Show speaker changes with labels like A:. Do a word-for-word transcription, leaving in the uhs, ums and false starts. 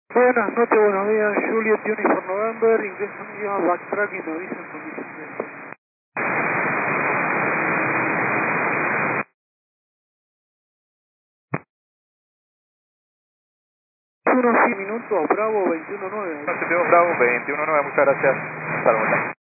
A: Buenas noches, buenos días, Juliet Uniform November, ingreso mío, backtrack y me avisan condiciones. Unos cien minutos, Bravo veintiuno nueve.
B: Bravo veintiuno nueve, muchas gracias. Hasta luego.